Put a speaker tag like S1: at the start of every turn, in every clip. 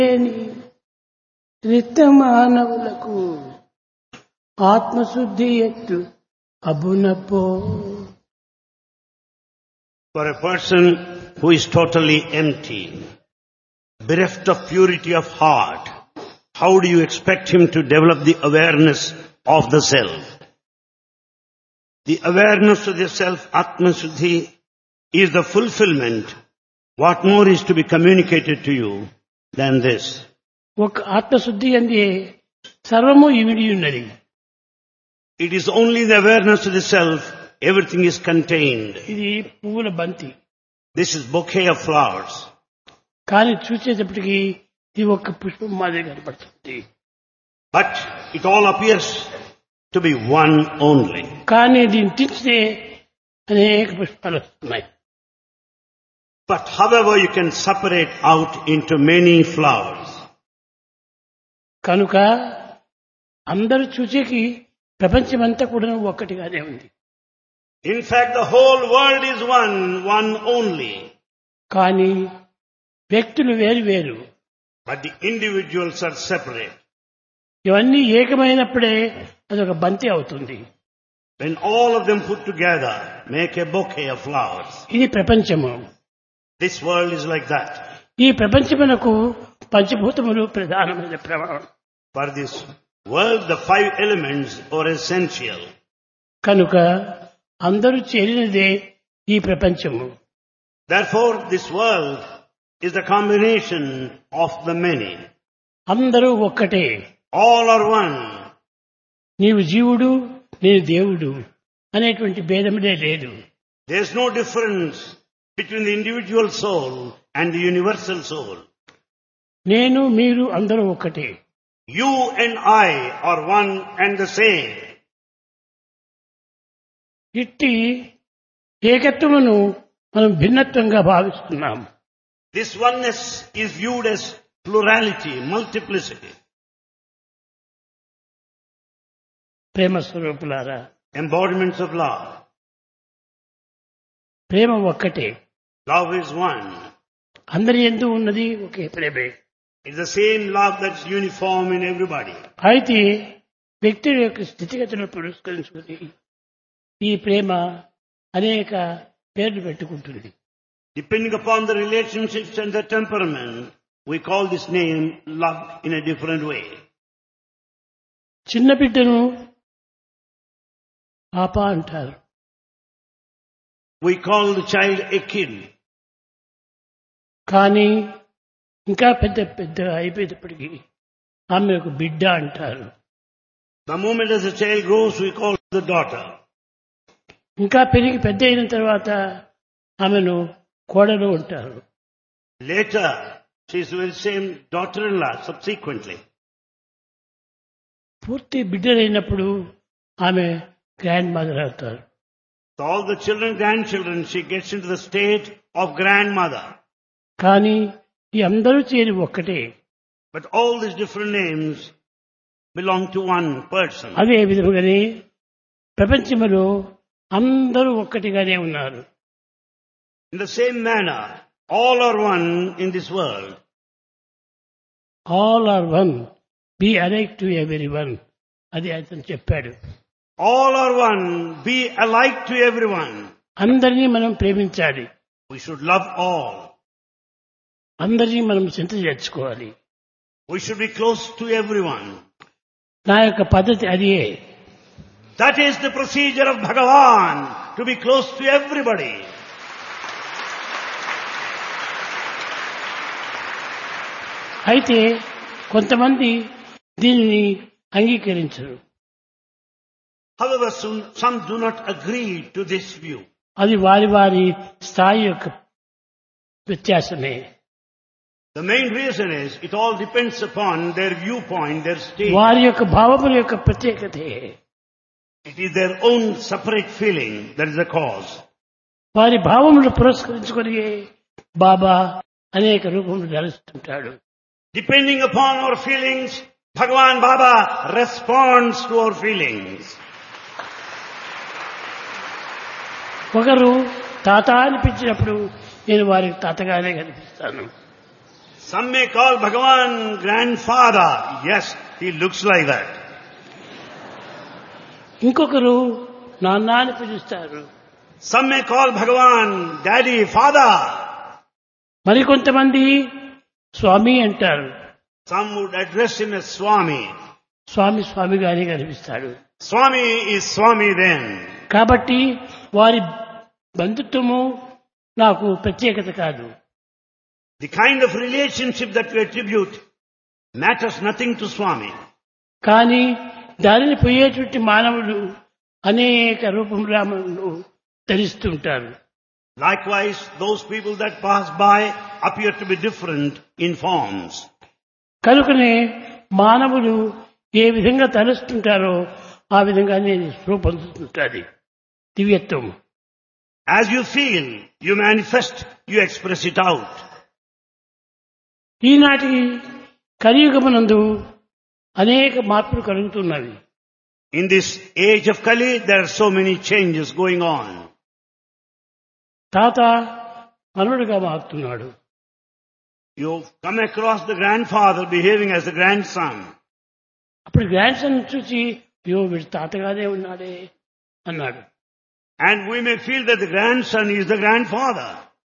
S1: రిక్తమానవులకు ఆత్మశుద్ధి ఎత్తు అబునపో.
S2: For a person who is totally empty, bereft of purity of heart, how do you expect him to develop the awareness of the self? The awareness of the self, Atma Shuddhi, is the fulfillment. What more is to be communicated to you than this?
S1: ఒక ఆత్మశుద్ధి అందే సర్వము ఇమిడి ఉన్నది.
S2: It is only the awareness of the self, everything is contained.
S1: ఇది పువ్వుల బంతి.
S2: This is bouquet of flowers.
S1: కానీ చూసేటప్పటికి ఇది ఒక పుష్పం మాదిరి కనపడుతుంది.
S2: But it all appears to be one only.
S1: కానీ దీన్ని తీస్తే అనేక పుష్పాలు వస్తున్నాయి.
S2: But however you can separate out into many flowers.
S1: కనుక అందరూ చూసేకి ప్రపంచమంతా కూడా ఒక్కటిగానే ఉంది.
S2: In fact, the whole world is one only.
S1: కానీ వ్యక్తులు వేరు వేరు.
S2: But the individuals are separate.
S1: ఇవన్నీ ఏకమైనప్పుడే అదొక బంతి అవుతుంది.
S2: When all of them put together make a bouquet of flowers.
S1: ఇది ప్రపంచము.
S2: This world is like that.
S1: ఈ ప్రపంచమునకు పంచభూతములు ప్రధానమైన ప్రమాణం.
S2: For this world, the 5 elements are essential.
S1: కనుక అందరూ చేరినదే ఈ ప్రపంచము.
S2: Therefore, this world is the combination of the many.
S1: అందరూ ఒక్కటే.
S2: All are one.
S1: నీవు జీవుడు, నేను దేవుడు అనేటువంటి భేదమునే లేదు.
S2: There is no difference between the individual soul and the universal soul.
S1: నేను మీరు అందరూ ఒక్కటే.
S2: You and I are one and the same.
S1: ఇట్టి ఏకత్వమును మనం భిన్నత్వంగా భావిస్తున్నాం.
S2: This oneness is viewed as plurality, multiplicity.
S1: ప్రేమ స్వరూపులారా,
S2: Embodiments of love.
S1: ప్రేమ ఒక్కటే.
S2: Love is one.
S1: అందరి యందు ఉన్నది ఒకే ప్రేమే.
S2: It's the same love that's uniform in everybody.
S1: అయితే వ్యక్తుల యొక్క స్థితిగతులను పురస్కరించుకుని ఈ ప్రేమ అనేక పేర్లు పెట్టుకుంటుంది.
S2: Depending upon the relationships and the temperament, we call this name love in a different way.
S1: చిన్న బిడ్డను పాప అంటారు.
S2: We call the child a kid.
S1: కానీ ఇంకా పెద్ద పెద్ద అయిపోయేటప్పటికీ ఆమె ఒక బిడ్డ అంటారు.
S2: The moment as the child grows, we call the daughter.
S1: ఇంకా పెరిగి పెద్ద అయిన తర్వాత ఆమెను కోడలు అంటారు.
S2: Later, she is the same daughter-in-law subsequently.
S1: పూర్తి బిడ్డలైనప్పుడు ఆమె గ్రాండ్ మదర్ అవుతారు.
S2: So all the children, grandchildren, she gets into the state of grandmother.
S1: కానీ ఈ అందరూ చేరి ఒక్కటే.
S2: But all these different names belong to one person.
S1: అదే విధముగానే ప్రపంచంలో అందరూ ఒక్కటిగానే ఉన్నారు.
S2: In the same manner, all are one in this world.
S1: All are one, be alike to every one. అది అతను చెప్పాడు.
S2: All are one, be alike to everyone.
S1: అందరినీ మనం ప్రేమించాలి.
S2: We should love all.
S1: అందరినీ మనం చింత చేర్చుకోవాలి.
S2: We should be close to everyone.
S1: నా యొక్క పద్ధతి అదే.
S2: That is the procedure of Bhagavan, to be close to everybody.
S1: అయితే కొంతమంది దీనిని అంగీకరించరు.
S2: However, some do not agree to this view.
S1: అది వారి వారి స్థాయి యొక్క వ్యత్యాసమే.
S2: The main reason is, it all depends upon their viewpoint, their state.
S1: వారి యొక్క భావముల యొక్క ప్రత్యేకతే.
S2: It is their own separate feeling that is the cause.
S1: వారి భావములు పురస్కరించుకొని బాబా అనేక రూపములు ధరిస్తుంటాడు.
S2: Depending upon our feelings, Bhagavan Baba responds to our feelings.
S1: ఒకరు తాత అనిపించినప్పుడు నేను వారికి తాతగానే కనిపిస్తాను.
S2: Some may call Bhagavan grandfather. Yes, he looks like that.
S1: ఇంకొకరు నాన్న అని పిలుస్తారు.
S2: Some may call Bhagavan daddy, father.
S1: మరికొంతమంది స్వామి అంటారు.
S2: Some would address him as Swami.
S1: స్వామి స్వామిగానే కనిపిస్తాడు.
S2: Swami is Swami then.
S1: కాబట్టి వారి బంధుత్వము నాకు ప్రత్యేకత కాదు.
S2: The kind of relationship that we attribute matters nothing to Swami.
S1: కానీ దానిని పోయేటువంటి మానవులు అనేక రూపములను ధరిస్తుంటారు.
S2: Likewise, those people that pass by appear to be different in forms.
S1: కనుకనే మానవులు ఏ విధంగా తలుస్తుంటారో ఆ విధంగానే రూపొందుతుంటుంది దివ్యత్వం.
S2: As you feel, you manifest, you express it out.
S1: ఈనాటి కలియుగమునందు అనేక మార్పులు కలుగుతున్నవి.
S2: In this age of Kali, there are so many changes going on.
S1: తాత మనవడుగా మారుతున్నాడు.
S2: You come across the grandfather behaving as the grandson.
S1: అప్పుడు గ్రాండ్ సన్ చూసి వీడు తాతగానే ఉన్నాడే అన్నాడు.
S2: And we may feel that the grandson is the grandfather.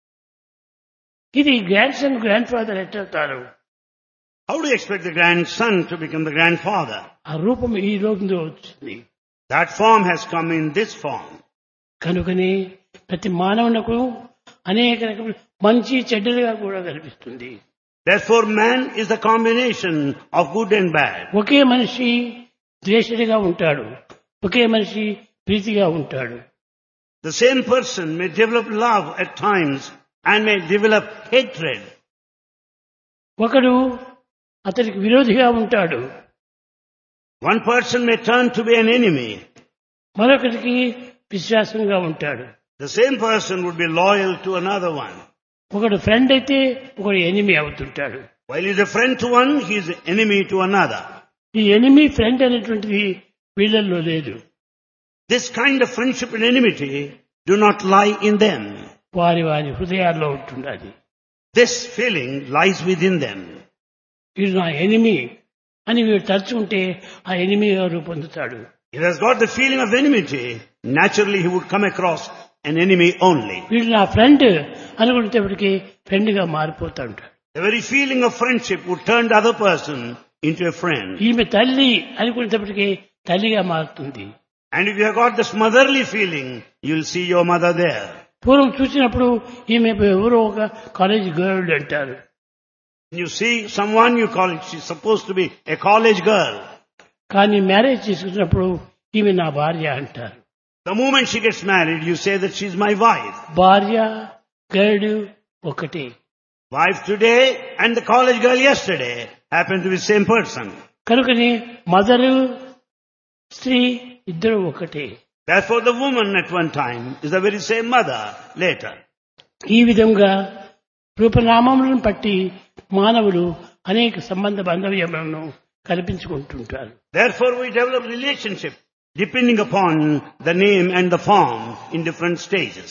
S1: ఇది grand son grand father ఎట్టవుతారు?
S2: How do you expect the grandson to become the grandfather?
S1: ఆ రూపం ఈ రోజులో వచ్చింది.
S2: That form has come in this form.
S1: కనుకని ప్రతి మానవునకు అనేక రకముల మంచి చెడ్డలుగా కూడా కనిపిస్తుంది.
S2: Therefore, man is a combination of good and bad.
S1: ఒకే మనిషి ద్వేషుడిగా ఉంటాడు, ఒకే మనిషి ప్రీతిగా ఉంటాడు.
S2: The same person may develop love at times and may develop hatred.
S1: ఒకడు అతనికి విరోధిగా ఉంటాడు,
S2: One person may turn to be an enemy.
S1: మరొకరికి విశ్వాసంగా ఉంటాడు.
S2: The same person would be loyal to another one.
S1: ఒకడు ఫ్రెండ్ అయితే ఒకడు enemy అవుతుంటాడు.
S2: While he is a friend to one, he is an enemy to another.
S1: ఈ enemy friend అనేటువంటిది వీళ్ళల్లో లేదు.
S2: This kind of friendship and enmity do not lie in them.
S1: వారి వారి హృదయాల్లో ఉంటున్నది.
S2: This feeling lies within them.
S1: వీడు నా ఎనిమి అని వీడు తలుచుకుంటే ఆ ఎనిమిగా రూపొందుతాడు.
S2: If he has got the feeling of enmity, naturally he would come across an enemy only.
S1: వీడు నా ఫ్రెండ్ అనుకునేటప్పటికీ ఫ్రెండ్ గా మారిపోతాడు.
S2: The very feeling of friendship would turn the other person into a friend.
S1: ఈమె తల్లి అనుకునేటప్పటికీ తల్లిగా మారుతుంది.
S2: And if you have got this motherly feeling, you will see your mother there.
S1: పూర్వం చూసినప్పుడు ఈమె ఎవరో ఒక కాలేజ్ గర్ల్ అంటారు.
S2: You see someone, you call it, she's supposed to be a college girl.
S1: కానీ మ్యారేజ్ చేసుకున్నప్పుడు ఈమె నా భార్య అంటారు.
S2: The moment she gets married, you say that she's my wife.
S1: భార్య గర్ల్ ఒకటే.
S2: Wife today and the college girl yesterday happen to be the same person.
S1: కనుకని mother స్త్రీ ఇద్దరు ఒకటే.
S2: Therefore the woman at one time is the very same mother later.
S1: ఈ విధంగా రూపనామములను బట్టి మానవులు అనేక సంబంధ బాంధవ్యములను కల్పించుకుంటుంటారు.
S2: Therefore we develop relationship depending upon the name and the form in different stages.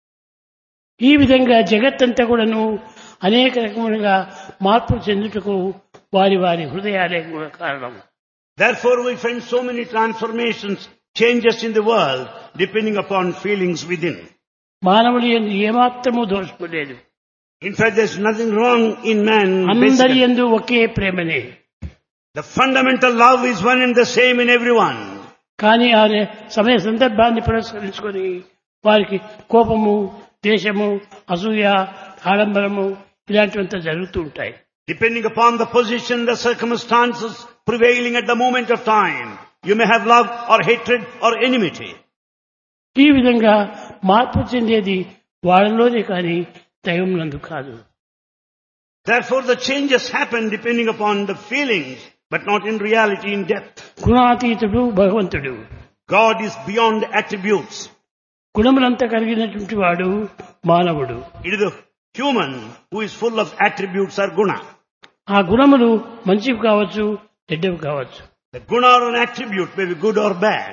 S1: ఈ విధంగా జగత్తంతా కూడాను అనేక రకములుగా మార్పులు చెందుటకు వారి వారి హృదయాలే కారణం.
S2: Therefore we find so many transformations, changes in the world depending upon feelings within.
S1: మానవుడి యందు ఏమాత్రము దోషము లేదు.
S2: In fact, there's nothing wrong in man.
S1: అందరి
S2: basically.
S1: యందు ఒకే ప్రేమనే.
S2: The fundamental love is one and the same in everyone.
S1: కానీ ఆ సమయ సందర్భాన్ని పురస్కరించుకొని వారికి కోపము, ద్వేషము, అసూయ, ఆడంబరము ఇలాంటివంతా జరుగుతూ ఉంటాయి.
S2: Depending upon the position, the circumstances prevailing at the moment of time, you may have love or hatred or enmity.
S1: ఈ విధంగా మార్పు చెందేది వాళ్ళలోనే కానీ దైవం నందు కాదు.
S2: Therefore the changes happen depending upon the feelings, but not in reality in depth.
S1: గుణాతీతుడు భగవంతుడు.
S2: God is beyond attributes.
S1: గుణములంతా కలిగినటువంటి వాడు మానవుడు.
S2: It is the human who is full of attributes or guna.
S1: ఆ గుణములు మంచివి కావచ్చు, చెడ్డవి కావచ్చు.
S2: The guna or an attribute may be good or bad.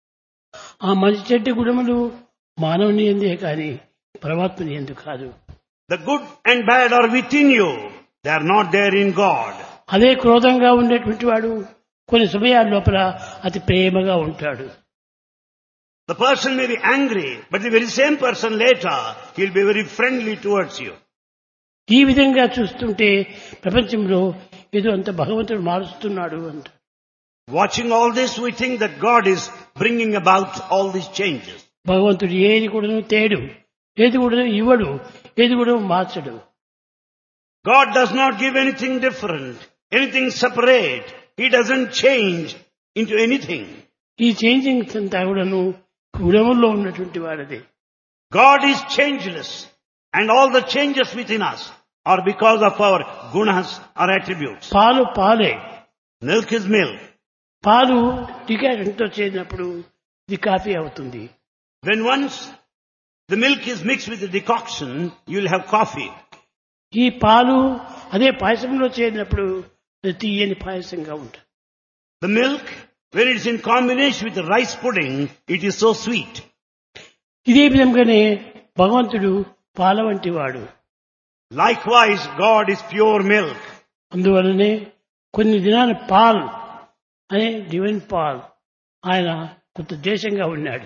S1: ఆ మంచి చెడ్డ గుణములు మానవుని ఎందే కానీ పరమాత్మని ఎందు కాదు.
S2: The good and bad are within you, They are not there in God.
S1: అదే క్రోధంగా ఉండేటువంటి వాడు కొన్ని సమయాల లోపల అతి ప్రేమగా ఉంటాడు.
S2: The person may be angry, but the very same person later, he'll be very friendly towards you.
S1: ఈ విధంగా చూస్తుంటే ప్రపంచంలో ఏదో అంత భగవంతుడు మారుస్తున్నాడు అంట.
S2: Watching all this, we think that God is bringing about all these changes.
S1: భగవంతుడు ఏది కూడా తేడు, ఏది కూడా ఇవ్వడు, ఏది కూడా మార్చడు.
S2: God does not give anything different, anything separate. He doesn't change into anything.
S1: ఈ చేంజింగ్స్ అంతా కూడాను గుణముల్లో ఉన్నటువంటి వాడదే.
S2: God is changeless, and all the changes within us are because of our gunas or attributes.
S1: పాలు పాలే,
S2: Milk is milk.
S1: పాలు డికాషన్తో చేసినప్పుడు ఇది coffee అవుతుంది.
S2: When once the milk is mixed with the decoction, you'll have coffee.
S1: ఈ పాలు అదే పాయసంలో చేసినప్పుడు అది తీయని పాయసంగా ఉంటుంది.
S2: The milk, when it's in combination with the rice pudding, it is so sweet.
S1: ఇదే విధంగానే భగవంతుడు పాల వంటి వాడు.
S2: Likewise, God is pure milk.
S1: అందువలనే కొన్ని దినాలు పాల్ అనే డివైన్ పాల్ ఆయన కొంత దేశంగా ఉన్నాడు.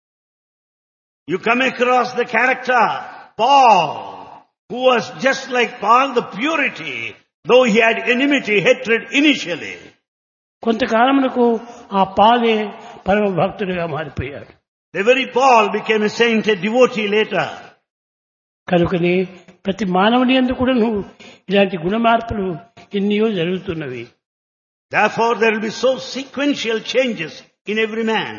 S2: You come across the character Paul, who was just like Paul, the purity, though he had enmity, hatred initially.
S1: కొంతకాలమునకు ఆ పాలే పరమ భక్తుడిగా మారిపోయాడు.
S2: The very Paul became a saint, a devotee later.
S1: కనుకనే ప్రతి మానవుని యందు కూడా ఇలాంటి గుణ మార్పులు ఎన్నో జరుగుతున్నవి.
S2: Therefore, there will be so sequential changes in every man.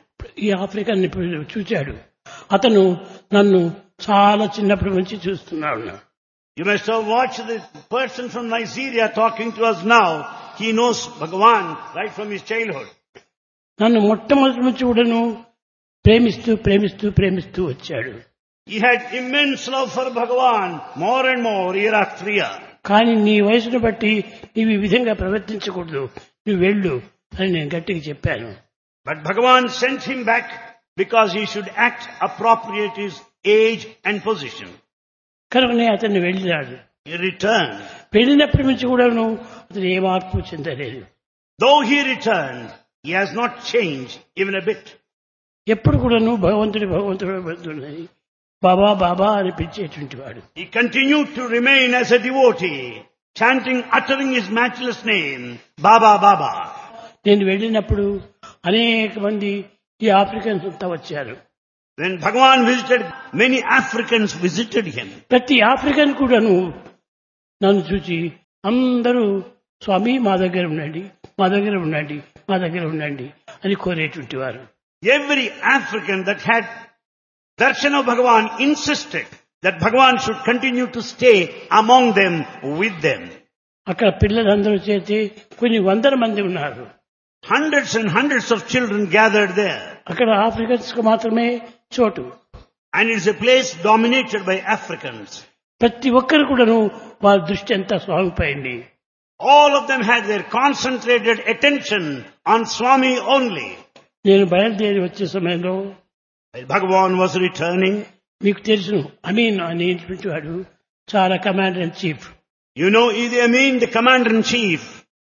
S1: ఈ ఆఫ్రికన్ ఇప్పుడు చూచాడు, అతను నన్ను చాలా చిన్నప్పటి నుంచి చూస్తున్నాడు.
S2: You must have watched the person from Nigeria talking to us now. He knows Bhagavan right from his childhood.
S1: నన్ను మొట్టమొదటి నుంచి కూడాను ప్రేమిస్తూ ప్రేమిస్తూ ప్రేమిస్తూ వచ్చాడు.
S2: He had immense love for Bhagavan, more and more, year after year.
S1: కానీ నీ వయసును బట్టి నీవు ఈ విధంగా ప్రవర్తించకూడదు, నువ్వు వెళ్ళు అని నేను గట్టిగా చెప్పాను.
S2: But Bhagavan sent him back because he should act appropriate to his age and position.
S1: కనుకనే అతన్ని వెళ్ళినాడు.
S2: He returned.
S1: వెళ్ళినప్పటి నుంచి కూడాను అతను ఏ మార్పు చెందలేదు.
S2: Though he returned, he has not changed even a bit.
S1: ఎప్పుడు కూడాను భగవంతుడి భగవంతుడి బాబా బాబా అని పిలిచేటువంటి వాడు.
S2: He continued to remain as a devotee, chanting, uttering his matchless name, Baba, Baba.
S1: నేను వెళ్ళినప్పుడు అనేక మంది ఈ ఆఫ్రికన్స్ అంతా వచ్చారు.
S2: When Bhagavan visited, many Africans visited him.
S1: ప్రతి ఆఫ్రికన్ కూడాను నన్ను చూచి అందరూ స్వామి మా దగ్గర ఉండండి, మా దగ్గర ఉండండి, మా దగ్గర ఉండండి అని కోరేటువంటి వారు.
S2: Every African that had darshan of Bhagavan insisted that Bhagavan should continue to stay among them, with them.
S1: అక్కడ పిల్లలందరూ చేతి కొన్ని వందల మంది ఉన్నారు.
S2: Hundreds and hundreds of children gathered there.
S1: అక్కడ ఆఫ్రికన్స్ కు మాత్రమే చోటు.
S2: And it's a place dominated by Africans.
S1: ప్రతి ఒక్కరు కూడాను వారి దృష్టి అంతా స్వామిపైంది.
S2: All of them had their concentrated attention on Swami only.
S1: నేను బయలుదేరి వచ్చే సమయంలో
S2: While Bhagavan was returning,
S1: మీకు తెలుసును అమీన్ అనేటువంటి వాడు చాలా commander in chief.
S2: you know Idi Amin, the commander-in-chief,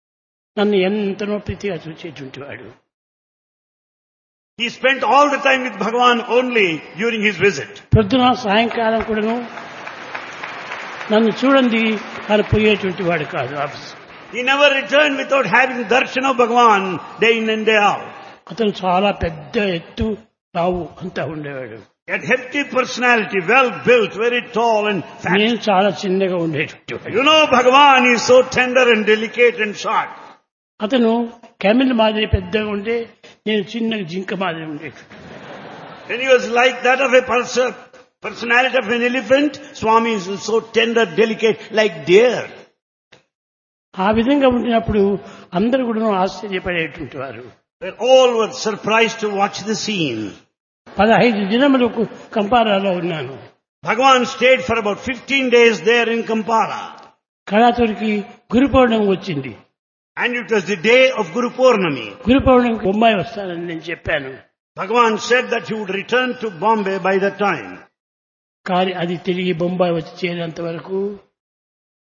S1: నన్ను ఎంతనో ప్రీతిగా చూసేటువంటి వాడు.
S2: he spent all the time with Bhagavan only during his visit.
S1: పొద్దున సాయంకాలం కూడాను నన్ను చూడండి అని పోయేటువంటి వాడు కాదు office.
S2: He never returned without having darshan of Bhagavan day in and day out.
S1: అతను చాలా పెద్ద ఎత్తు లావు అంతా ఉండేవాడు.
S2: He had hefty personality, well built, very tall and fat.
S1: నేను చాలా చిన్నగా ఉండేటువంటి వాడు.
S2: You know Bhagavan is so tender and delicate and short.
S1: అతను కెమిల్ మాదిరి పెద్దగా ఉంటే నేను చిన్న జింక మాదిరి ఉండేది.
S2: When he was like that of a personality of an elephant, Swami is so tender, delicate, like deer.
S1: ఆ విధంగా ఉండినప్పుడు అందరూ కూడా ఆశ్చర్యపడేటువంటి వారు.
S2: All were surprised to watch the scene.
S1: 15 దినములకు కంపారాలో ఉన్నాను.
S2: Bhagavan stayed for about 15 days there in Kampala.
S1: కళాతురికి గురు పౌర్ణమి వచ్చింది.
S2: And it was the day of Guru Purnami.
S1: గురు పౌర్ణమికి బొంబాయి వస్తానని నేను చెప్పాను.
S2: Bhagavan said that he would return to Bombay by that time.
S1: కానీ అది తిరిగి బొంబాయి వచ్చి చేరేంత వరకు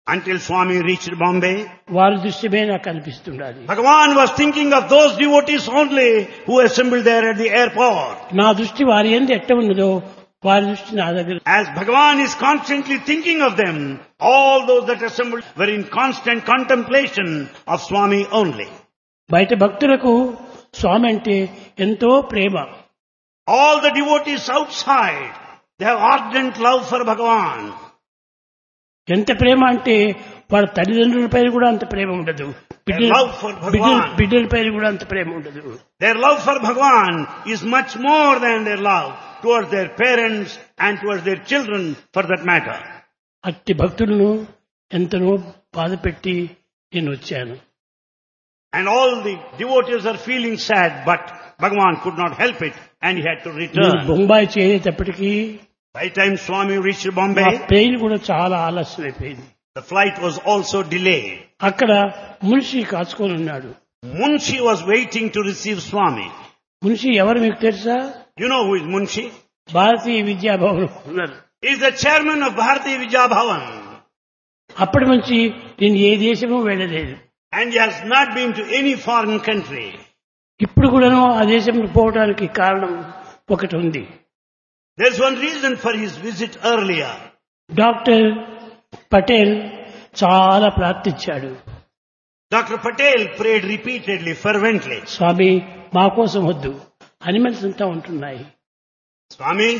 S2: until Swami reached Bombay.
S1: వారి దృశ్యమే నాకు కనిపిస్తుండాలి.
S2: Bhagavan was thinking of those devotees only who assembled there at the airport.
S1: నా దృష్టి వారి యందు ఎట్ట ఉన్నదో వారి దృష్టి నా దగ్గర.
S2: As Bhagavan is constantly thinking of them, all those that assembled were in constant contemplation of Swami only.
S1: బయట భక్తులకు స్వామి అంటే ఎంతో ప్రేమ.
S2: All the devotees outside, they have ardent love for Bhagavan.
S1: ఎంత ప్రేమ అంటే వాళ్ళ తల్లిదండ్రులపై కూడా అంత ప్రేమ ఉండదు.
S2: love for Bhagavan.
S1: బిడ్డలపై కూడా అంత ప్రేమ ఉండదు.
S2: Their love for Bhagavan is much more than their love towards their parents and towards their children for that matter.
S1: అట్టి భక్తులను ఎంతనో బాధ పెట్టి నేను వచ్చాను.
S2: And all the devotees are feeling sad, but Bhagavan could not help it and he had to
S1: నేను
S2: return.
S1: Bombay చేరేటప్పటికీ
S2: By the time Swami reached
S1: నా
S2: Bombay,
S1: train కూడా చాలా ఆలస్యం అయిపోయింది.
S2: the flight was also delayed.
S1: అక్కడ మున్షి కాచుకొని ఉన్నాడు.
S2: Munshi was waiting to receive Swami.
S1: Munshi ఎవరు మీకు తెలుసా?
S2: You know who is Munshi?
S1: భారతీయ విద్యాభవన్ ఉన్నారు.
S2: He is the chairman of Bharati Vidya Bhavan.
S1: అప్పటి నుంచి నేను ఏ దేశము వెళ్ళలేదు.
S2: And he has not been to any foreign country.
S1: ఇప్పుడు కూడాను ఆ దేశంలో పోవడానికి కారణం ఒకటి ఉంది.
S2: There's one reason for his visit earlier.
S1: Doctor Patel చాలా ప్రార్థించాడు.
S2: Dr. Patel prayed repeatedly, fervently.
S1: స్వామి మా కోసం వద్దు, అనిమల్స్ అంతా ఉంటున్నాయి.
S2: Swami,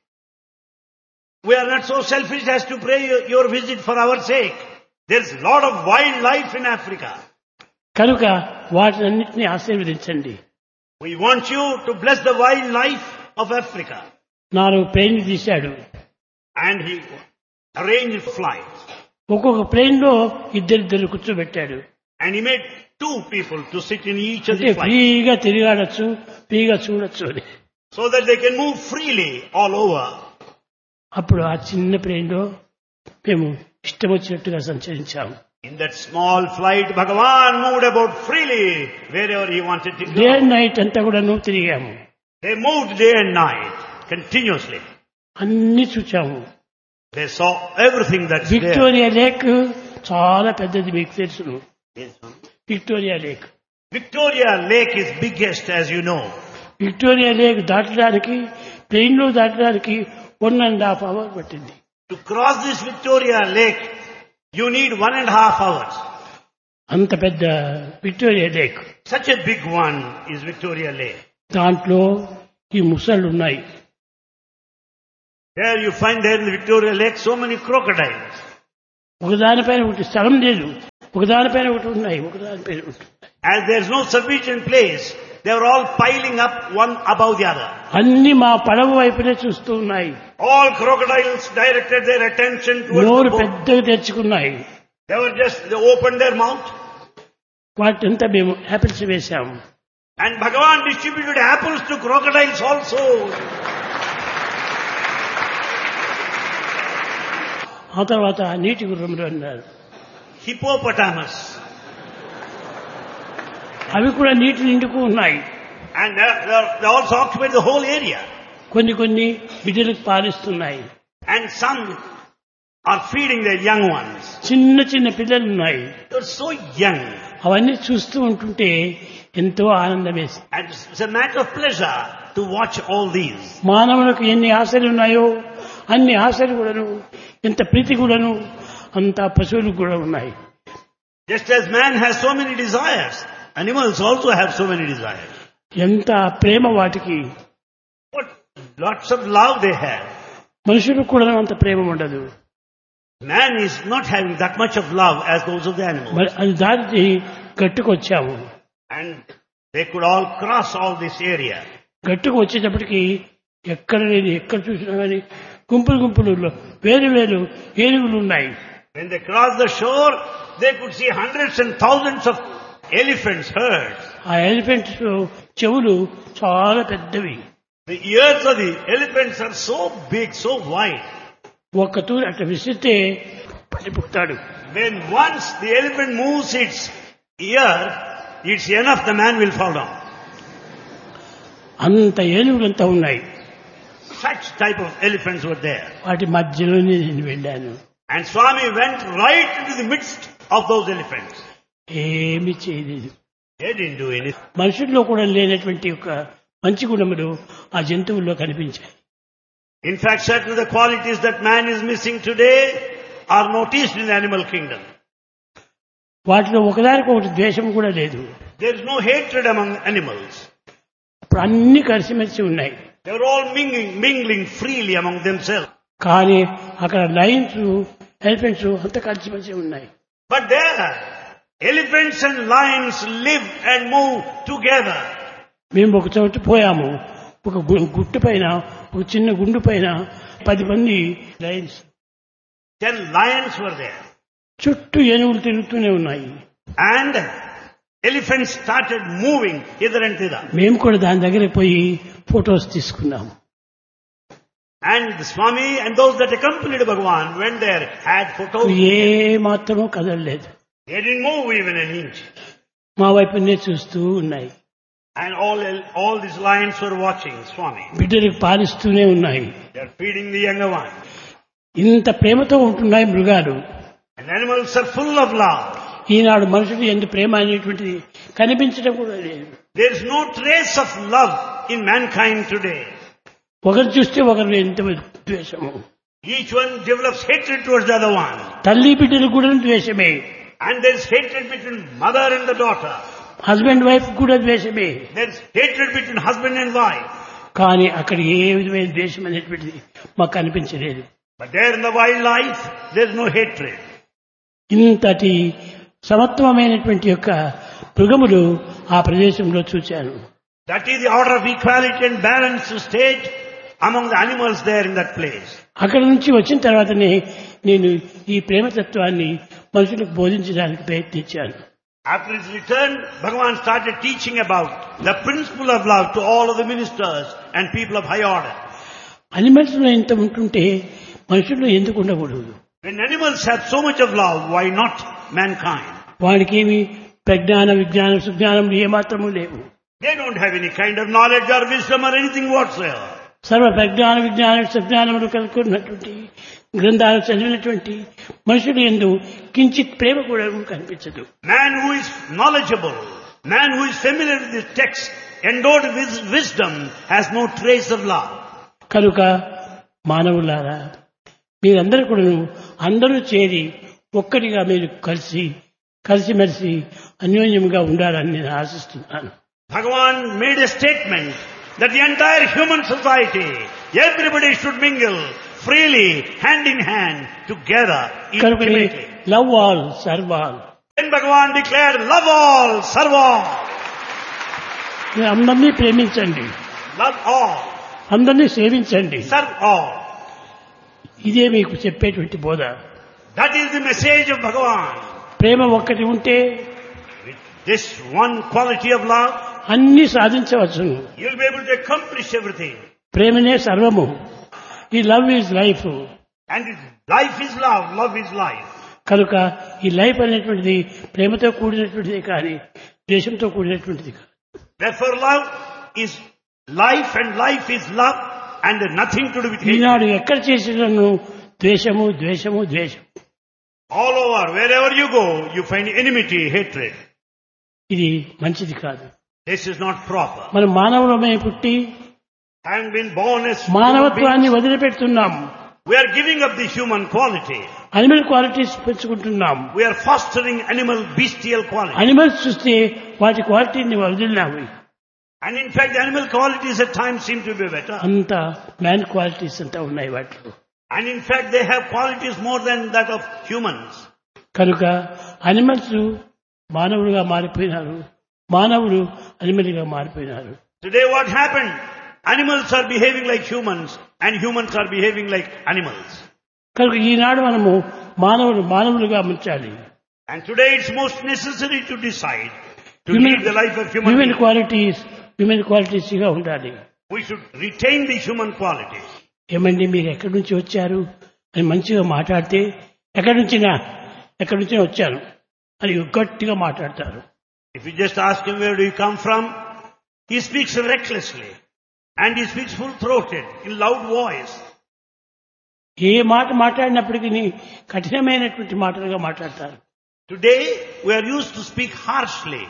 S2: we are not so selfish as to pray your visit for our sake. There's a lot of wildlife in Africa.
S1: కనుక వాటినన్నింటినీ ఆశీర్వదించండి.
S2: We want you to bless the wildlife of Africa.
S1: 4 ప్లేన్లు తీశాడు.
S2: And he arranged flights.
S1: ఒక్కొక్క plane లో ఇద్దరిద్దరు కూర్చోబెట్టాడు.
S2: And he made 2 people to sit in each of
S1: అంటే
S2: the flights.
S1: ఫ్రీగా తిరిగాడొచ్చు, ఫ్రీగా చూడొచ్చు అని.
S2: So that they can move freely all over.
S1: అప్పుడు ఆ చిన్న ప్లేన్ లో మేము ఇష్టం వచ్చినట్టుగా సంచరించాము.
S2: In that small flight, Bhagavan moved about freely wherever he wanted to
S1: day and
S2: go.
S1: Night అంతా కూడా తిరిగాము.
S2: They moved day and night continuously.
S1: అన్ని చూచాము.
S2: They saw everything that's there.
S1: Victoria lake చాలా పెద్దది, మీకు తెలుసును. Victoria lake.
S2: Victoria Lake is biggest, as you know.
S1: Victoria lake దాటడానికి, plane లో దాటడానికి 1.5 hours పట్టింది.
S2: To cross this Victoria Lake, you need 1.5 hours.
S1: అంత పెద్ద Victoria lake.
S2: Such a big one is Victoria Lake.
S1: దాంట్లో ఈ ముసళ్ళు ఉన్నాయి.
S2: There you find there in the Victoria Lake so many crocodiles.
S1: ఒకదానిపైన ఒకటి స్థలం లేదు, ఒకదానిపైన ఒకటి ఉన్నాయి, ఒకదానిపైన ఒకటి.
S2: As there is no sufficient place, they were all piling up one above the other.
S1: అన్ని మా పడవ వైపునే చూస్తూ ఉన్నాయి.
S2: All crocodiles directed their attention towards
S1: నోరు
S2: the boat.
S1: పెద్దగా తెచ్చుకున్నాయి.
S2: They opened their mouth.
S1: వాటింతా మేము యాపిల్స్ వేశాము.
S2: And Bhagavan distributed apples to crocodiles also.
S1: ఆ తర్వాత నీటి గుర్రములు అన్నారు.
S2: Hippopotamus.
S1: అవి కూడా నీటి నిండుకు ఉన్నాయి.
S2: And they also occupied the whole area.
S1: కొన్ని బిడ్డలకు పాలిస్తున్నాయి.
S2: And some are feeding their young ones.
S1: చిన్న చిన్న పిల్లలు ఉన్నాయి.
S2: They're so young.
S1: అవన్నీ చూస్తూ ఉంటుంటే ఎంతో ఆనందం వేసింది.
S2: And it's a matter of pleasure to watch all these.
S1: మానవులకు ఎన్ని ఆశలు ఉన్నాయో అన్ని ఆశలు కూడాను, ఎంత ప్రీతి కూడాను అంత పశువులకు కూడా ఉన్నాయి.
S2: Just as man has so many desires, animals also have so many desires.
S1: ఎంత ప్రేమ వాటికి.
S2: What lots of love they have.
S1: మనుషులకు కూడా అంత ప్రేమ ఉండదు.
S2: Man is not having that much of love as those of the animals.
S1: మరి అది దాటి గట్టుకు వచ్చాము.
S2: And they could all cross all this area.
S1: గట్టుకు వచ్చేటప్పటికి ఎక్కడ చూసినా కానీ గుంపులు వేరు ఏనుగులు ఉన్నాయి.
S2: When they crossed the shore, they could see hundreds and thousands of elephants, herds.
S1: ఆ ఎలిఫెంట్స్ చెవులు చాలా పెద్దవి.
S2: The ears of the elephants are so big, so wide.
S1: ఒక్క తూరి అట్లా విసిరితే పడిపోతాడు.
S2: When once the elephant moves its ear, it's enough, the man will fall down.
S1: అంత ఏనుగులంతా ఉన్నాయి.
S2: Such type of elephants were there.
S1: వాటి మధ్యలోనే నేను వెళ్ళాను.
S2: And Swami went right into the midst of those elephants.
S1: ఏమి చేయలేదు.
S2: They didn't do anything.
S1: మనుషుల్లో కూడా లేనటువంటి ఒక మంచి గుణములు ఆ జంతువుల్లో కనిపించాయి.
S2: In fact, certain of the qualities that man is missing today are noticed in the animal kingdom.
S1: వాటిలో ఒకదానికి ఒకటి ద్వేషం కూడా లేదు.
S2: There is no hatred among animals.
S1: ఇప్పుడు అన్ని కలిసిమెలిసి ఉన్నాయి.
S2: They are all mingling freely among themselves.
S1: కానీ అక్కడ లయన్స్ ఎలిఫెంట్స్ అంత కలిసిమెలిసి ఉన్నాయి.
S2: But there, elephants and lions live and move together.
S1: మేము ఒక చోట పోయాము. ఒక గుట్టు పైన ఒక చిన్న గుండు పైన 10 మంది లయన్స్.
S2: 10 lions were there.
S1: చుట్టూ ఏనుగులు తిరుగుతూనే ఉన్నాయి.
S2: And elephants started moving hither and thither.
S1: మేము కూడా దాని దగ్గర పోయి ఫొటోస్ తీసుకున్నాము.
S2: And the Swami and those that accompanied Bhagavan went there, had photos.
S1: ఏ మాత్రమూ కదలలేదు.
S2: They didn't move even an inch.
S1: మా వైపునే చూస్తూ ఉన్నాయి.
S2: And all these lions were watching Swami.
S1: బిడ్డలకు పాలిస్తూనే ఉన్నాయి.
S2: They are feeding the younger one.
S1: ఇంత ప్రేమతో ఉంటున్నాయి మృగాలు.
S2: And animals are full of love.
S1: ఈనాడు మనుషులు ఎంత ప్రేమ అనేటువంటిది కనిపించడం కూడా లేదు.
S2: There is no trace of love in mankind today.
S1: ఒకరు చూస్తే ఒకరు ఎంత ద్వేషము.
S2: Each one develops hatred towards the other one.
S1: తల్లి బిడ్డలు కూడా ద్వేషమే.
S2: And there is hatred between mother and the daughter.
S1: Husband wife కూడా ద్వేషమే.
S2: There is hatred between husband and wife.
S1: కానీ అక్కడ ఏ విధమైన ద్వేషం అనేటువంటిది మాకు కనిపించలేదు.
S2: But there in the wildlife, there is no hatred.
S1: ఇంతటి సమత్వమైనటువంటి యొక్క మృగములు ఆ ప్రదేశంలో చూశాను.
S2: That is the order of equality and balanced state among the animals there in that place.
S1: అక్కడ నుంచి వచ్చిన తర్వాతనే నేను ఈ ప్రేమతత్వాన్ని మనుషులకు బోధించడానికి ప్రయత్నించాను.
S2: After his return, Bhagavan started teaching about the principle of love to all of the ministers and people of high order.
S1: Animals లో ఇంత ఉంటుంటే మనుషుల్లో ఎందుకు ఉండకూడదు?
S2: When animals have so much of love, why not mankind?
S1: వాడికి ఏమి ప్రజ్ఞాన విజ్ఞానం సుజ్ఞానములు ఏమాత్రము లేవు.
S2: They don't have any kind of knowledge or wisdom or anything whatsoever.
S1: సర్వ ప్రజ్ఞాన విజ్ఞాన సుజ్ఞానములు కలుగుకున్నటువంటి గ్రంథాలు చదివినటువంటి మనుషులు యందు కించిత్ ప్రేమ కూడా కనిపించదు.
S2: Man who is knowledgeable, man who is familiar with the text, endowed with wisdom, has no trace of love.
S1: కనుక మానవులారా, మీరందరూ కూడా అందరూ చేరి ఒక్కటిగా మీరు కలిసిమెలిసి అన్యోన్యంగా ఉండాలని నేను ఆశిస్తున్నాను.
S2: Bhagavan made a statement that the entire human society, everybody should mingle freely, hand in hand, together, intimately.
S1: Love all, serve all.
S2: Then Bhagavan declared, love all, serve all.
S1: మీరు అందరినీ ప్రేమించండి,
S2: Love all,
S1: అందరినీ సేవించండి.
S2: serve all.
S1: ఇదే మీకు చెప్పేటువంటి బోధ.
S2: That is the message of Bhagavan.
S1: ప్రేమ ఒక్కటి ఉంటే
S2: With this one quality of love,
S1: అన్ని సాధించవచ్చును.
S2: you will be able to accomplish everything.
S1: ప్రేమనే సర్వము. ఈ love is life.
S2: And life is love, love is life.
S1: కనుక ఈ లైఫ్ అనేటువంటిది ప్రేమతో కూడినటువంటిది కానీ ద్వేషంతో కూడినటువంటిది కాదు.
S2: Therefore love is life and life is love and nothing to do with hatred.
S1: ఈనాడు ఎక్కడ చేసినను ద్వేషము ద్వేషము ద్వేషం.
S2: All over, wherever you go, you find enmity, hatred.
S1: ఇది మంచిది కాదు.
S2: This is not proper.
S1: మనం మానవులమై పుట్టి
S2: Having been born as human
S1: మానవత్వాన్ని
S2: beings,
S1: వదిలిపెడుతున్నాం.
S2: we are giving up the human quality.
S1: Animal qualities పెంచుకుంటున్నాం.
S2: We are fostering animal bestial quality.
S1: Animals చూస్తే వాటి క్వాలిటీని వదిలినాము.
S2: And in fact, the animal qualities at times seem to be better.
S1: అంతా man qualities అంతా ఉన్నాయి వాటిలో.
S2: And in fact, they have qualities more than that of humans.
S1: కనుక animals మానవులుగా మారిపోయినారు, మానవులు అనిమల్గా మారిపోయినారు.
S2: Today what happened? Animals are behaving like humans and humans are behaving like animals.
S1: కనుక ఈనాడు మనము మానవులుగా ఉంచాలి.
S2: And today it's most necessary to decide to lead the life of human
S1: human
S2: beings.
S1: Qualities గా ఉండాలి.
S2: We should retain the human qualities.
S1: ఏమండి మీరు ఎక్కడి నుంచి వచ్చారు అని మంచిగా మాట్లాడితే ఎక్కడి నుంచి వచ్చాను అని గట్టిగా మాట్లాడతారు.
S2: If you just ask him where do you come from, he speaks recklessly and he speaks full-throated in loud voice.
S1: ఏ మాట మాట్లాడినప్పటికీ కఠినమైనటువంటి మాటలుగా మాట్లాడతారు.
S2: Today, we are used to speak harshly.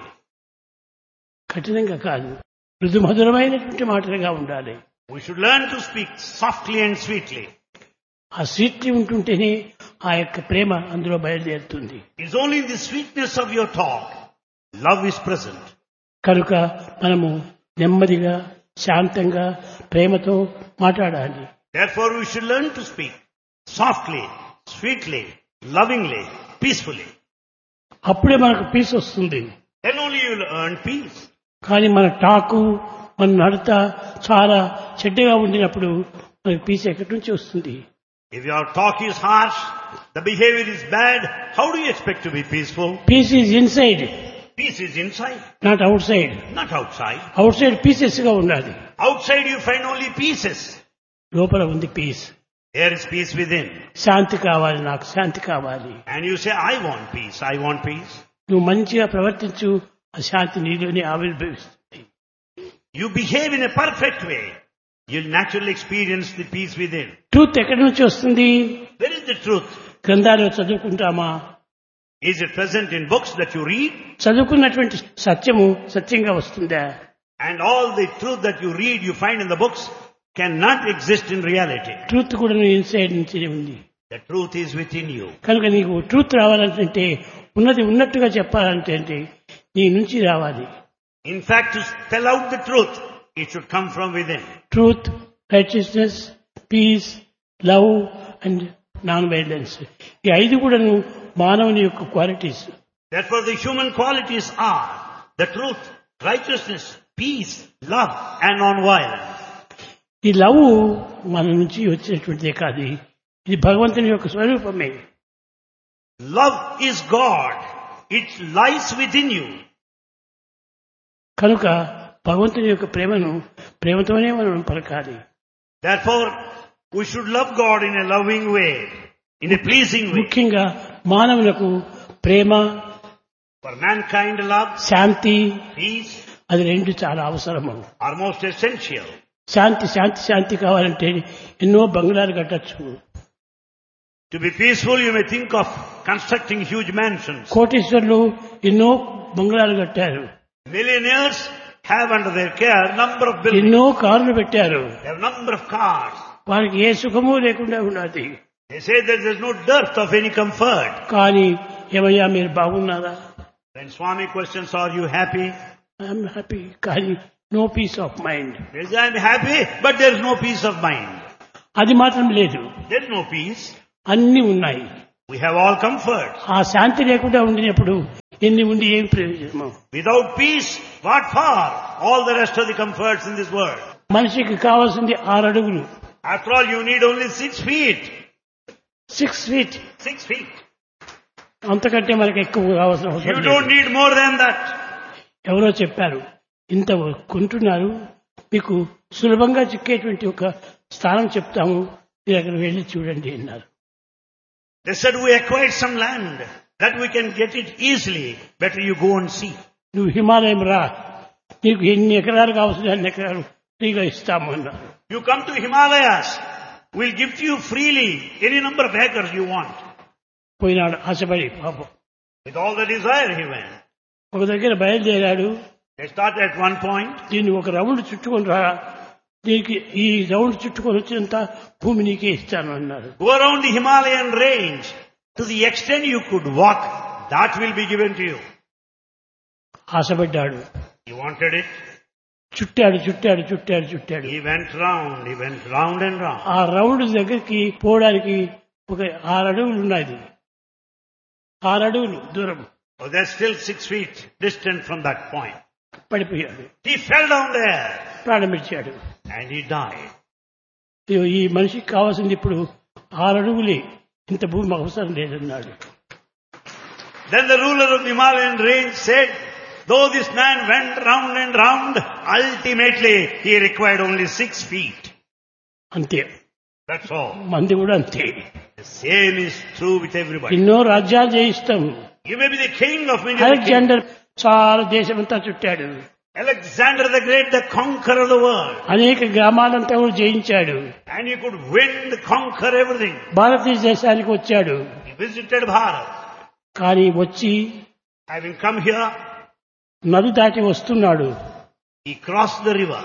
S1: కఠినంగా కాదు, మృదు మధురమైనటువంటి మాటలుగా ఉండాలి.
S2: We should learn to speak softly and sweetly.
S1: ఆ sweet ఉంటుంటేనే ఆ యొక్క ప్రేమ అందులో బయలుదేరుతుంది.
S2: It's only in the sweetness of your talk love is present.
S1: కనుక మనము నెమ్మదిగా శాంతంగా ప్రేమతో మాట్లాడాలి.
S2: Therefore, we should learn to speak softly, sweetly, lovingly, peacefully.
S1: అప్పుడే మనకు పీస్ వస్తుంది.
S2: Then only you will earn peace.
S1: కానీ మన టాకు మన నడత చాలా చెడ్డగా ఉండినప్పుడు మనకు పీస్ ఎక్కడి నుంచి వస్తుంది?
S2: If your talk is harsh, the behavior is bad, how do you expect to be peaceful?
S1: Piece is inside,
S2: Peace is inside,
S1: not out side.
S2: not outside.
S1: Out side pieces గా ఉండాలి,
S2: Outside you find only pieces.
S1: లోపల ఉంది piece.
S2: There is peace within.
S1: శాంతి కావాలి, నాకు శాంతి కావాలి.
S2: And you say, I want peace, I want peace.
S1: నువ్వు మంచిగా ప్రవర్తించు, ఆ శాంతి నీలోనే ఆవిర్భవిస్తుంది.
S2: You behave in a perfect way, you'll naturally experience the peace within.
S1: Truth ఎక్కడి నుంచి వస్తుంది?
S2: Where is the truth?
S1: గ్రంథాలు చదువుకుంటామా?
S2: Is it present in books that you read?
S1: చదువుకున్నటువంటి సత్యము సత్యంగా వస్తుందా?
S2: And all the truth that you read, you find in the books, cannot exist in reality.
S1: Truth కూడా నువ్వు ఇన్సైడ్ నుంచి ఉంది.
S2: The truth is within you.
S1: కనుక నీకు ట్రూత్ రావాలంటే, ఉన్నది ఉన్నట్టుగా చెప్పాలంటే నీ నుంచి రావాలి.
S2: In fact, to spell out the truth, it should come from within.
S1: Truth, righteousness, piece, love and non violence, ఈ ఐదు కూడా మానవుని యొక్క qualities.
S2: Therefore, the human qualities are the truth, righteousness, peace, love, and non-violence.
S1: ఈ love మన నుంచి వచ్చినటువంటిదే కాదు, ఇది భగవంతుని యొక్క స్వరూపమే.
S2: Love is God. It lies within you.
S1: కనుక భగవంతుని యొక్క ప్రేమతోనే మనం పలకాలి.
S2: Therefore, we should love God in a loving way, in a pleasing way.
S1: ముఖ్యంగా మానవులకు ప్రేమ,
S2: For mankind, love,
S1: Shanti,
S2: peace
S1: అది రెండు చాలా అవసరము.
S2: are most essential.
S1: శాంతి శాంతి శాంతి కావాలంటే ఎన్నో బంగ్లాలు కట్టచ్చు.
S2: To be peaceful, you may think of constructing huge mansions.
S1: కోటీశ్వరులు ఎన్నో బంగ్లాలు కట్టారు,
S2: Millionaires have under their care number of buildings.
S1: ఎన్నో కార్లు పెట్టారు.
S2: They have number of cars.
S1: వారికి ఏ సుఖము లేకుండా ఉన్నది.
S2: They say that there is no dearth of any comfort.
S1: కానీ ఏమయ్యా మీరు బాగున్నారా?
S2: When Swami questions, are you happy?
S1: I'm happy, కానీ no piece of mind.
S2: They say, I'm happy, but there is no peace of mind.
S1: అది మాత్రం లేదు,
S2: There is no peace.
S1: అన్ని ఉన్నాయి.
S2: We have all comforts.
S1: ఆ శాంతి లేకుండా ఉండినప్పుడు ఎన్ని ఉండి ఏం ప్రయోజనము?
S2: Without peace, what for? All the rest of the comforts in this world.
S1: మనిషికి కావాల్సింది 6 అడుగులు.
S2: After all, you need only 6 feet.
S1: 6 feet.
S2: 6 feet.
S1: అంతకంటే మనకి ఎక్కువ కావాల్సిన
S2: You
S1: అవసరం
S2: don't
S1: లేదు.
S2: need more than that.
S1: ఎవరో చెప్పారు, ఇంత కొంటున్నారు, మీకు సులభంగా చిక్కేటువంటి ఒక స్థానం చెప్తాము, మీరు అక్కడ వెళ్ళి చూడండి అన్నారు.
S2: They said, we acquired some land that we can get it easily. Better you go and see.
S1: నువ్వు హిమాలయం రా, నీకు ఎన్ని ఎకరాలు కావాల్సిన అన్ని ఎకరాలు ఫ్రీగా ఇస్తాము అన్నారు.
S2: You come to Himalayas, we'll give to you freely any number of acres you want.
S1: పోయినాడు ఆశపడి పాపం.
S2: With all the desire he went.
S1: ఒక దగ్గర బయలుదేరాడు.
S2: They started at one point.
S1: దీన్ని ఒక రౌండ్ చుట్టుకొని రా, దీనికి ఈ రౌండ్ చుట్టుకొని వచ్చినంత భూమి నీకే ఇస్తాను అన్నారు.
S2: Go around the Himalayan range. To the extent you could walk, that will be given to you.
S1: ఆశపడ్డాడు.
S2: He wanted it.
S1: చుట్టాడు చుట్టాడు చుట్టాడు చుట్టాడు.
S2: He went round and round.
S1: ఆ రౌండ్ దగ్గరికి పోవడానికి ఒక 6 అడుగులు ఉన్నాయి. 6 అడుగులు దూరం.
S2: Oh, they're still 6 feet distant from that point.
S1: పడిపోయాడు.
S2: He fell down there
S1: ప్రాణమిచ్చాడు.
S2: and he died.
S1: ఈ మనిషికి కావాల్సింది ఇప్పుడు 6 అడుగులే, ఇంత భూమి అవసరం లేదన్నాడు.
S2: Then the ruler of the Himalayan range said, though this man went round and round, ultimately he required only 6 feet.
S1: అంతే.
S2: That's all.
S1: మంది కూడా అంతే.
S2: The same is true with everybody.
S1: ఎన్నో రాజ్యాలు జయిస్తాం.
S2: You may be the king of many other kingdoms.
S1: Alexander చాలా దేశమంతా చుట్టాడు.
S2: Alexander the Great, the conqueror of the world.
S1: అనేక గ్రామాలంతా కూడా జయించాడు.
S2: And he could win, conquer everything.
S1: భారతదేశానికి వచ్చాడు.
S2: He visited Bharat.
S1: కానీ వచ్చి
S2: Having come here,
S1: నది దాటి వస్తున్నాడు.
S2: he crossed the river.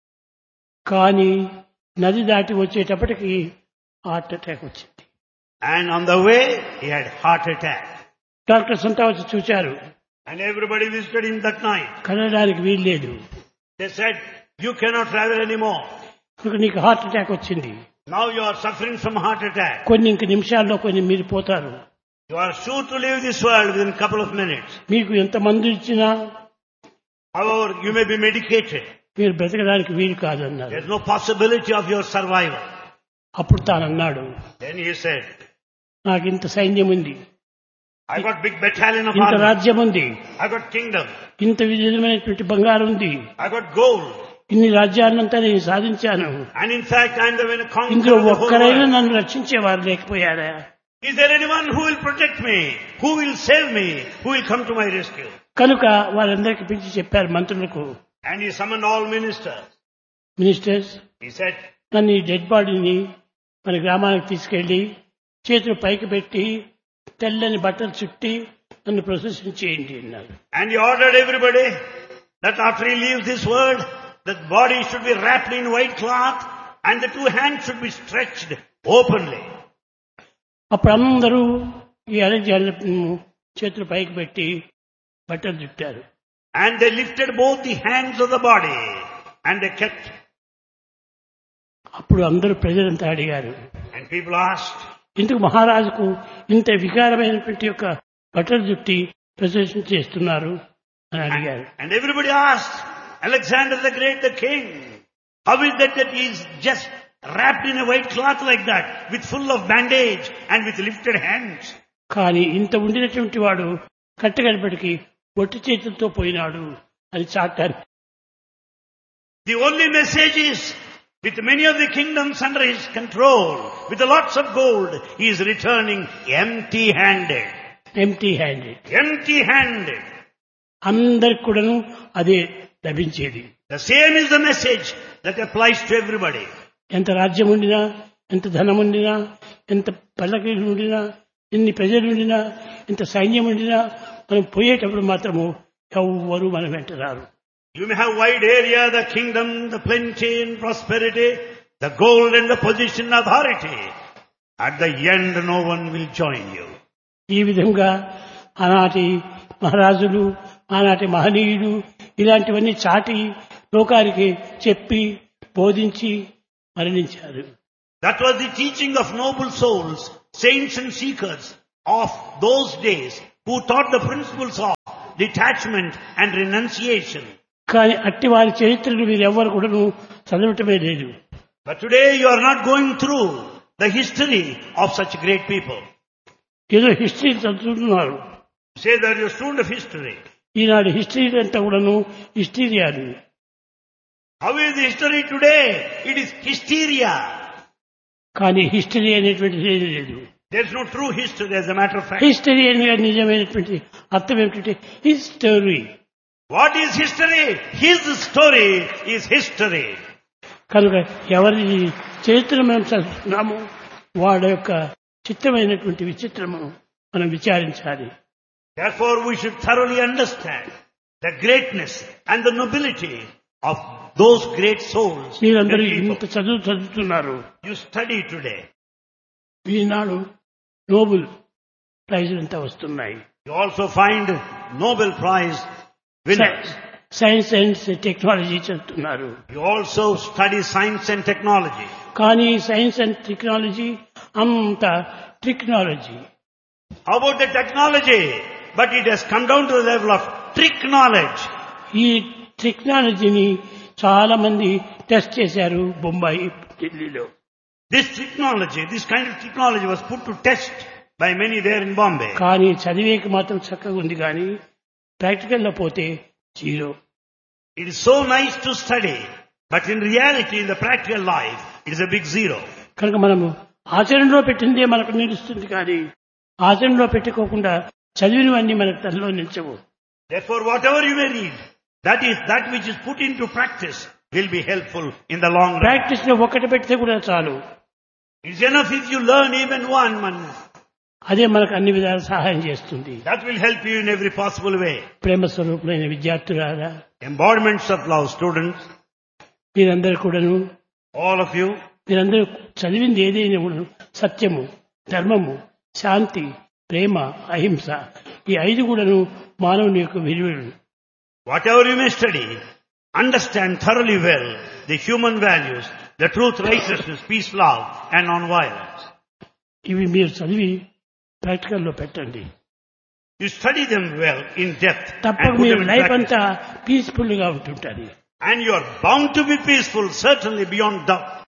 S1: కానీ నది దాటి వచ్చేటప్పటికి హార్ట్ అటాక్ వచ్చింది.
S2: And on the way, he had heart attack.
S1: Doctors అంతా వచ్చి చూశారు.
S2: And everybody visited him that night.
S1: కదలడానికి వీల్లేదు.
S2: They said, you cannot travel anymore.
S1: కనుక నీకు హార్ట్ అటాక్ వచ్చింది.
S2: Now you are suffering from heart attack.
S1: కొన్ని ఇంక నిమిషాల్లో కొన్ని మీరు పోతారు.
S2: You are sure to leave this world within a couple of minutes.
S1: మీకు ఎంత మందు ఇచ్చినా
S2: However, you may be medicated.
S1: మీరు బ్రతకడానికి వీలు కాదన్నారు.
S2: There is no possibility of your survival.
S1: అప్పుడు తానన్నాడు,
S2: Then he said,
S1: నాకు ఇంత సైన్యం ఉంది,
S2: I got big battalion of
S1: ఇంత
S2: army.
S1: రాజ్యం ఉంది,
S2: I got kingdom.
S1: ఇంత విధమైనటువంటి బంగారం ఉంది,
S2: I got gold.
S1: ఇన్ని రాజ్యాన్నంతా నేను సాధించాను.
S2: And in fact, I am the conqueror
S1: ఇందులో
S2: of the whole
S1: ఒక్కరైనా
S2: world.
S1: నన్ను రక్షించేవారు లేకపోయారా?
S2: Is there anyone who will protect me? Who will save me? Who will come to my rescue?
S1: కనుక వారందరికీ పిలిచి చెప్పారు మంత్రులకు,
S2: And he summoned all ministers.
S1: Ministers,
S2: He said,
S1: నన్ను ఈ డెడ్ బాడీని మన గ్రామానికి తీసుకెళ్లి చేతులు పైకి పెట్టి తెల్లని బట్టలు చుట్టి నన్ను ప్రొసెషన్ చేయండి అన్నారు.
S2: and he ordered everybody that after he leaves this world, the body should be wrapped in white cloth and the two hands should be stretched openly.
S1: అప్పుడు అందరూ ఈ అలెగ్జాండర్ చేతులు పైకి పెట్టి బట్టలు చుట్టారు.
S2: And they lifted both the hands of the body and they kept.
S1: అప్పుడు అందరూ ప్రజలంతా అడిగారు,
S2: And people asked,
S1: ఇందుకు మహారాజుకు ఇంత వికారమైనటువంటి యొక్క బట్టలు చుట్టి ప్రదర్శన చేస్తున్నారు అని అడిగారు.
S2: and everybody asked, Alexander the Great, the king, how is that he is just wrapped in a white cloth like that, with full of bandage and with lifted hands?
S1: కానీ ఇంత ఉండినటువంటి వాడు కట్టగడపటికి ఒట్టి చేతులతో పోయినాడు అని చాటారు.
S2: The only message is, with many of the kingdoms under his control, with lots of gold, he is returning empty-handed.
S1: Empty handed.
S2: Empty-handed.
S1: అందరికి కూడాను అదే లభించేది.
S2: The same is the message that applies to everybody.
S1: ఎంత రాజ్యం ఉండినా, ఎంత ధనం ఉండినా, ఎంత పల్లకీలు ఉండినా, ఎన్ని ప్రజలు ఉండినా, ఎంత సైన్యం ఉండినా, మనం పోయేటప్పుడు మాత్రము ఎవ్వరూ మన వెంట రారు.
S2: You may have wide area, the kingdom, the plenty and prosperity, the gold and the position and authority. At the end, no one will join you.
S1: ఈ విధంగా ఆనాటి మహారాజులు, ఆనాటి మహనీయులు ఇలాంటివన్నీ చాటి లోకానికి చెప్పి బోధించి మరణించారు.
S2: That was the teaching of noble souls, saints and seekers of those days, who taught the principles of detachment and renunciation.
S1: కానీ అట్టి వారి చరిత్రలు వీరెవ్వరు కూడాను చదవటమే లేదు.
S2: But today you are not going through the history of such great people.
S1: ఏదో history చదువుతున్నారు.
S2: Say that you're a student of history.
S1: Eenadu history అంతా కూడాను హిస్టీరియాలు.
S2: How is the history today? It is hysteria.
S1: కానీ history అనేటువంటిది ఏది లేదు.
S2: There's no true history as a matter of fact.
S1: History అనేది నిజమైనటువంటి అర్థం ఏమిటంటే history.
S2: What is history? His story is history.
S1: కనుక ఎవరి చరిత్ర మనం చదువుతున్నామో వాడి యొక్క చిత్రమైనటువంటి విచిత్రము మనం విచారించాలి.
S2: Therefore we should thoroughly understand the greatness and the nobility of those great souls.
S1: మీరందరూ
S2: great people.
S1: ఇంత చదువుతున్నారు.
S2: You study today.
S1: Eenadu Nobel ప్రైజులు అంతా వస్తున్నాయి.
S2: You also find Nobel Prize winners.
S1: Science and technology చదువుతున్నారు.
S2: You also study science and technology.
S1: కానీ science and technology అంత technology.
S2: How about the technology? But it has come down to the level of trick knowledge.
S1: ఈ టెక్నాలజీని చాలా మంది test చేశారు బొంబాయి, ఢిల్లీలో.
S2: This kind of technology was put to test by many there in Bombay.
S1: కానీ చదివేకి మాత్రం చక్కగా ఉంది, కానీ ప్రాక్టికల్లో పోతే zero.
S2: It is so nice to study, but in reality, in the practical life, it is a big zero.
S1: కనుక మనము ఆచరణలో పెట్టిందే మనకు నిలుస్తుంది, కానీ ఆచరణలో పెట్టుకోకుండా చదివినవన్నీ మనకు తనలో నిలిచవు.
S2: Therefore, whatever you may read, That is, that which is put into practice will be helpful in the long run.
S1: Practice లో ఒకటి పెడితే కూడా చాలు.
S2: It's enough if you learn even one.
S1: అదే మనకు అన్ని విధాలు సహాయం చేస్తుంది.
S2: That will help you in every possible way.
S1: ప్రేమ స్వరూపులైన విద్యార్థులారా,
S2: Embodiments of love students,
S1: మీరందరూ కూడాను,
S2: all of you,
S1: మీరందరూ చదివింది ఏదైనా కూడా సత్యము, ధర్మము, శాంతి, ప్రేమ, అహింస, ఈ 5 కూడాను మానవుని యొక్క విలువలు.
S2: whatever you may study, understand thoroughly well the human values, the truth, righteousness, peace, love, and non-violence.
S1: ఇవి మీరు చదివి ప్రాక్టికల్లో పెట్టండి.
S2: You study them well in depth
S1: తప్పక
S2: and put
S1: మీరు
S2: them in
S1: లైఫ్
S2: practice.
S1: అంతా పీస్ఫుల్ గా ఉంటుంటారు.
S2: And you are bound to be peaceful, certainly beyond doubt.